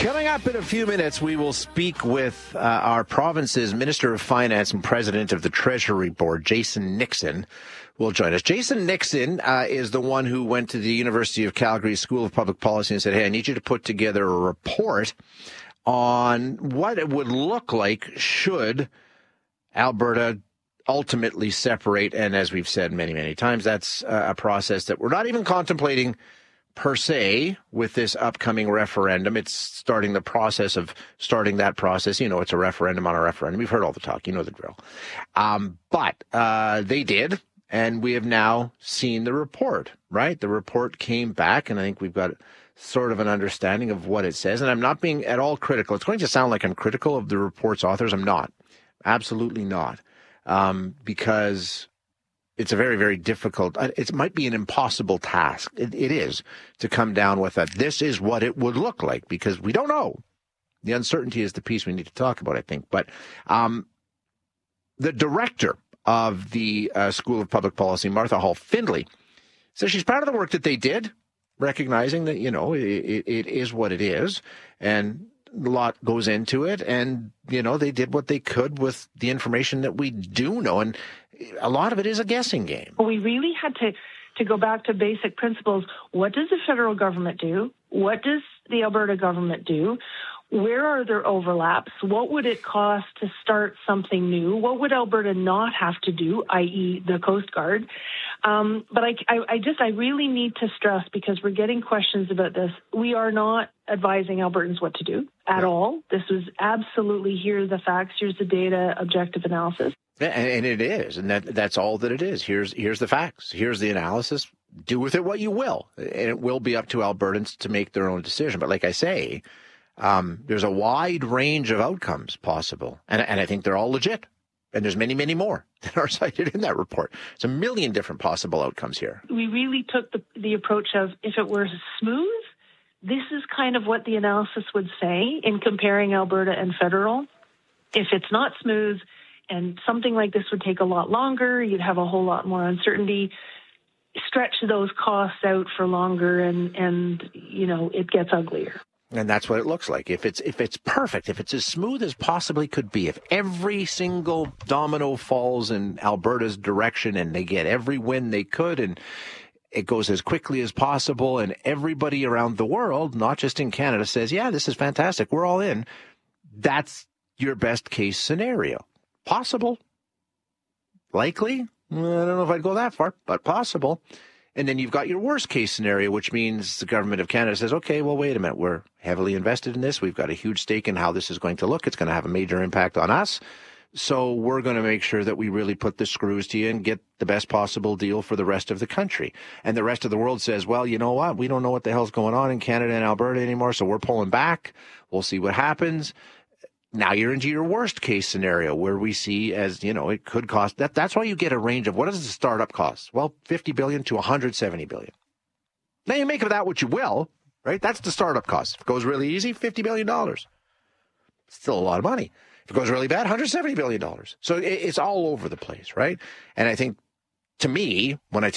Coming up in a few minutes, we will speak with our province's Minister of Finance and President of the Treasury Board, Jason Nixon, will join us. Jason Nixon is the one who went to the University of Calgary School of Public Policy and said, hey, I need you to put together a report on what it would look like should Alberta ultimately separate. And as we've said many, many times, that's a process that we're not even contemplating per se with this upcoming referendum. It's starting the process of starting that process. You know, it's a referendum on a referendum. You've heard all the talk. You know the drill. But they did, and we have now seen the report, right? The report came back, and I think we've got sort of an understanding of what it says. And I'm not being at all critical. It's going to sound like I'm critical of the report's authors. I'm not. Absolutely not. Because it's a very, very difficult, it might be an impossible task. It is to come down with that. This is what it would look like, because we don't know. The uncertainty is the piece we need to talk about, I think. But the director of the School of Public Policy, Martha Hall Findlay, says she's proud of the work that they did, recognizing that, you know, it is what it is. And a lot goes into it. And, you know, they did what they could with the information that we do know. And a lot of it is a guessing game. We really had to go back to basic principles. What does the federal government do? What does the Alberta government do? Where are there overlaps? What would it cost to start something new? What would Alberta not have to do, i.e. the Coast Guard? But I really need to stress, because we're getting questions about this, we are not advising Albertans what to do at all. This was absolutely, here's the facts, here's the data, objective analysis. And it is, and that's all that it is. Here's the facts. Here's the analysis. Do with it what you will. And it will be up to Albertans to make their own decision. But like I say, there's a wide range of outcomes possible. And I think they're all legit. And there's many, many more that are cited in that report. It's a million different possible outcomes here. We really took the approach of, if it were smooth, this is kind of what the analysis would say in comparing Alberta and federal. If it's not smooth, and something like this would take a lot longer, you'd have a whole lot more uncertainty, stretch those costs out for longer, and you know, it gets uglier. And that's what it looks like. If it's perfect, if it's as smooth as possibly could be, if every single domino falls in Alberta's direction and they get every win they could, and it goes as quickly as possible, and everybody around the world, not just in Canada, says, yeah, this is fantastic, we're all in, that's your best case scenario. Possible. Likely. I don't know if I'd go that far, but possible. And then you've got your worst case scenario, which means the government of Canada says, okay, well, wait a minute. We're heavily invested in this. We've got a huge stake in how this is going to look. It's going to have a major impact on us. So we're going to make sure that we really put the screws to you and get the best possible deal for the rest of the country. And the rest of the world says, well, you know what? We don't know what the hell's going on in Canada and Alberta anymore, so we're pulling back. We'll see what happens. Now you're into your worst case scenario, where we see, as you know, it could cost that. That's why you get a range of, what does the startup cost? Well, $50 billion to $170 billion. Now you make of that what you will, right? That's the startup cost. If it goes really easy, $50 billion. Still a lot of money. If it goes really bad, $170 billion. So it's all over the place, right? And I think, to me, when I